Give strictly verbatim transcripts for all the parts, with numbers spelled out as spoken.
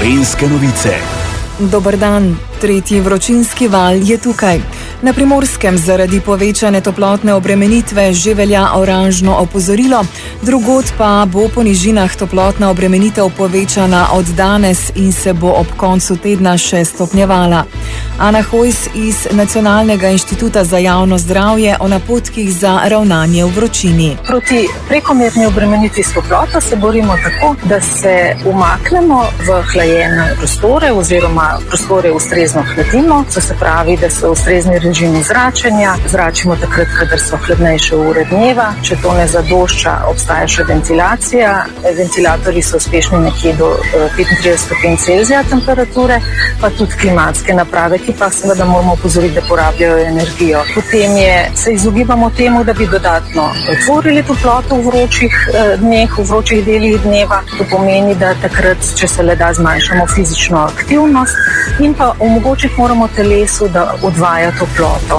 Gorenjske novice. Dober dan. Tretji vročinski val je tukaj. Na Primorskem zaradi povečane toplotne obremenitve že velja oranžno opozorilo, drugod pa bo po nižinah toplotna obremenitev povečana od danes in se bo ob koncu tedna še stopnjevala. Ana Hojs iz Nacionalnega inštituta za javno zdravje o napotkih za ravnanje v vročini. Proti prekomerni obremenitvi s toploto se borimo tako, da se umaknemo v hlajene prostore oziroma prostore ustrezno hladimo, to se pravi, da so ustrezni režimi zračenja, zračimo takrat, kadar so hladnejše ure dneva, če to ne zadošča, obstaja še ventilacija, ventilatorji so uspešni nekje do petintrideset stopinj Celzija temperature, pa tudi klimatske naprave, ki pa seveda moramo opozoriti, da porabljajo energijo. Potem je, se izogibamo temu, da bi dodatno otvorili toploto v vročih dneh, v vročih delih dneva, to pomeni, da takrat, če se le da, zmanjšamo fizično aktivnost in pa omogočiti moramo telesu, da odvaja toploto.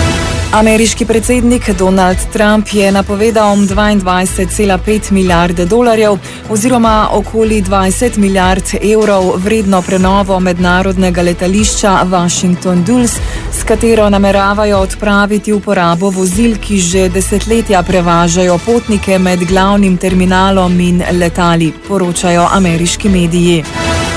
Ameriški predsednik Donald Trump je napovedal dvaindvajset cela pet milijarde dolarjev oziroma okoli dvajset milijard evrov vredno prenovo mednarodnega letališča Washington Dulles, s katero nameravajo odpraviti uporabo vozil, ki že desetletja prevažajo potnike med glavnim terminalom in letali, poročajo ameriški mediji.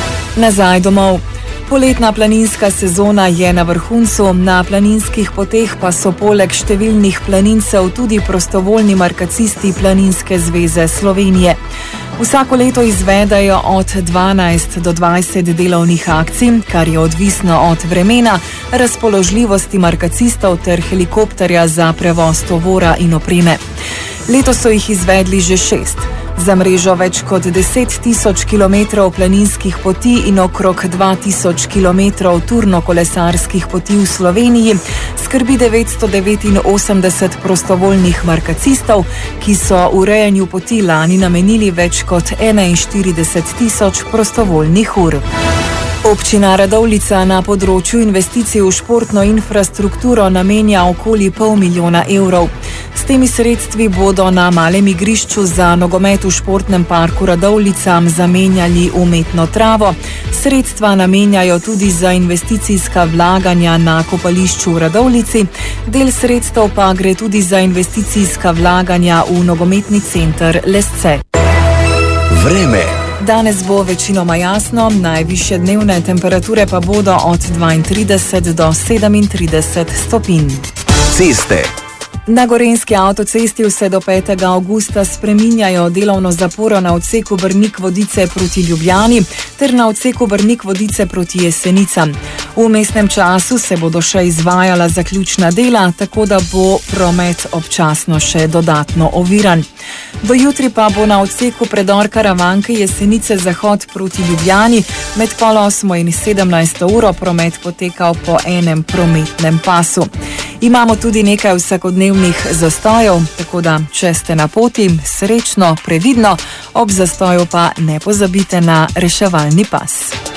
Nazaj domov. Poletna planinska sezona je na vrhuncu, na planinskih poteh pa so poleg številnih planincev tudi prostovoljni markacisti Planinske zveze Slovenije. Vsako leto izvedajo od dvanajst do dvajset delovnih akcij, kar je odvisno od vremena, razpoložljivosti markacistov ter helikopterja za prevoz tovora in opreme. Letos so jih izvedli že šest. Za mrežo več kot deset tisoč kilometrov planinskih poti in okrog dva tisoč kilometrov turno-kolesarskih poti v Sloveniji skrbi devetsto devetinosemdeset prostovoljnih markacistov, ki so urejanju poti lani namenili več kot enainštirideset tisoč prostovoljnih ur. Občina Radovljica na področju investicij v športno infrastrukturo namenja okoli pol milijona evrov. S temi sredstvi bodo na malem igrišču za nogomet v športnem parku Radovljica zamenjali umetno travo. Sredstva namenjajo tudi za investicijska vlaganja na kopališču v Radovljici, del sredstev pa gre tudi za investicijska vlaganja v nogometni center Lesce. Vreme. Danes bo večinoma jasno, najvišje dnevne temperature pa bodo od dvaintrideset do sedemintrideset stopinj. Ceste. Na Gorenjski avtocesti vse do petega avgusta spreminjajo delovno zaporo na odseku Brnik-Vodice proti Ljubljani ter na odseku Brnik-Vodice proti Jesenicam. V vmesnem času se bodo še izvajala zaključna dela, tako da bo promet občasno še dodatno oviran. Do jutri pa bo na odseku predor Karavanke Jesenice zahod proti Ljubljani med pol osmo in sedemnajsto uro promet potekal po enem prometnem pasu. Imamo tudi nekaj vsakodnevnih zastojev, tako da, če ste na poti, srečno, previdno, ob zastoju pa ne pozabite na reševalni pas.